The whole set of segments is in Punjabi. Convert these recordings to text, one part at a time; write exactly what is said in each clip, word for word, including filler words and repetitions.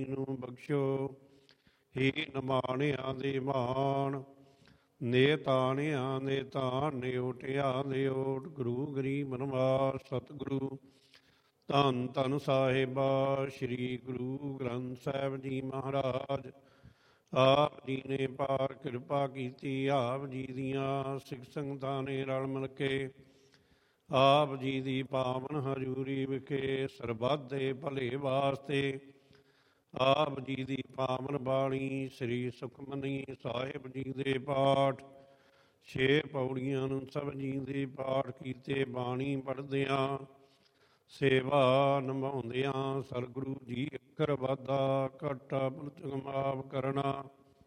ਨੂੰ ਬਖਸ਼ੋ। ਹੀ ਨਿਮਾਣਿਆਂ ਦੇ ਮਾਣ, ਨੇ ਤਾਣਿਆਂ ਦੇ ਤਾਣ, ਨੇ ਓਟਿਆਂ ਦੇ ਓਟ। ਗੁਰੂ ਗਰੀਬ ਨਿਵਾਸ ਸਤਿਗੁਰੂ ਧੰਨ ਧੰਨ ਸਾਹਿਬਾ ਸ੍ਰੀ ਗੁਰੂ ਗ੍ਰੰਥ ਸਾਹਿਬ ਜੀ ਮਹਾਰਾਜ। ਆਪ ਜੀ ਨੇ ਪਾਰ ਕਿਰਪਾ ਕੀਤੀ। ਆਪ ਜੀ ਦੀਆਂ ਸਿੱਖ ਸੰਗਤਾਂ ਨੇ ਰਲ ਮਿਲ ਕੇ ਆਪ ਜੀ ਦੀ ਪਾਵਨ ਹਜ਼ੂਰੀ ਵਿਖੇ ਸਰਬੱਤ ਦੇ ਭਲੇ ਵਾਸਤੇ ਆਪ ਜੀ ਦੀ ਪਾਵਨ ਬਾਣੀ ਸ੍ਰੀ ਸੁਖਮਨੀ ਸਾਹਿਬ ਜੀ ਦੇ ਪਾਠ ਛੇ ਪੌੜੀਆਂ ਨੂੰ ਸਭ ਜੀ ਦੇ ਪਾਠ ਕੀਤੇ। ਬਾਣੀ ਪੜ੍ਹਦਿਆਂ ਸੇਵਾ ਨਿਭਾਉਂਦਿਆਂ ਸਤਿਗੁਰੂ ਜੀ ਅੱਖਰ ਵਾਧਾ ਘਾਟਾ ਭੁਲਚੁਕ ਮਾਫ ਕਰਨਾ।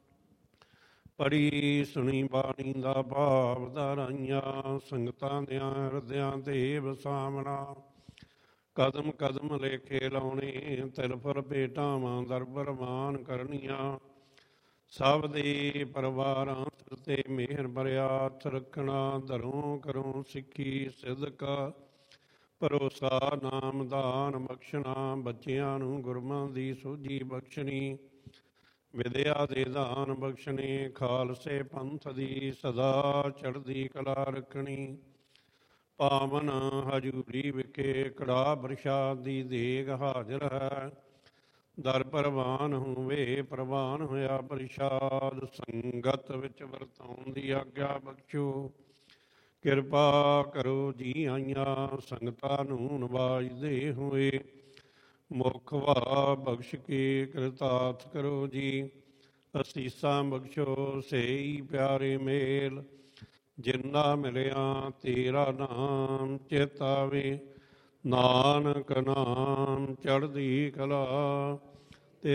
ਪੜ੍ਹੀ ਸੁਣੀ ਬਾਣੀ ਦਾ ਭਾਵ ਧਾਰਾਈਆਂ ਸੰਗਤਾਂ ਦਿਆਂ ਹਿਰਦਿਆਂ ਤੇ ਵਸਾਵਣਾ। ਕਦਮ ਕਦਮ ਲੇਖੇ ਲਾਉਣੇ ਤਿਲ ਫੁਲ ਭੇਟਾਵਾਂ ਦਰ ਪ੍ਰਵਾਨ ਕਰਨੀਆਂ। ਸਭ ਦੇ ਪਰਿਵਾਰਾਂ ਤੇ ਮਿਹਰ ਭਰਿਆ ਹੱਥ ਰੱਖਣਾ। ਦਰੋਂ ਕਰੋਂ ਸਿੱਖੀ ਸਿਦਕ ਭਰੋਸਾ ਨਾਮ ਦਾਨ ਬਖਸ਼ਣਾ। ਬੱਚਿਆਂ ਨੂੰ ਗੁਰਮਤਿ ਦੀ ਸੋਝੀ ਬਖਸ਼ਣੀ। ਵਿਦਿਆ ਦੇ ਦਾਨ ਬਖਸ਼ਣੇ। ਖਾਲਸੇ ਪੰਥ ਦੀ ਸਦਾ ਚੜ੍ਹਦੀ ਕਲਾ ਰੱਖਣੀ। ਪਾਵਨ ਹਜ਼ੂਰੀ ਵਿਖੇ ਕੜਾਹ ਪ੍ਰਸ਼ਾਦ ਦੀ ਦੇਗ ਹਾਜ਼ਰ ਹੈ। ਦਰ ਪ੍ਰਵਾਨ ਹੋਵੇ ਪ੍ਰਵਾਨ ਹੋਇਆ ਪ੍ਰਸ਼ਾਦ। ਸੰਗਤ ਵਿੱਚ ਵਰਤਾਉਣ ਦੀ ਆਗਿਆ ਬਖਸ਼ੋ। ਕਿਰਪਾ ਕਰੋ ਜੀ ਆਈਆਂ ਸੰਗਤਾਂ ਨੂੰ ਨਵਾਜਦੇ ਹੋਏ। ਮੁਖ ਵਾ ਬਖਸ਼ ਕੇ ਕਿਰਤਾਰਥ ਕਰੋ ਜੀ। ਅਸੀਸਾਂ ਬਖਸ਼ੋ ਸਹੀ ਪਿਆਰੇ ਮੇਲ। ਜਿੰਨਾ ਮਿਲਿਆ ਤੇਰਾ ਨਾਮ ਚੇਤਾਵੇ। ਨਾਨਕ ਨਾਮ ਚੜ੍ਹਦੀ ਕਲਾ।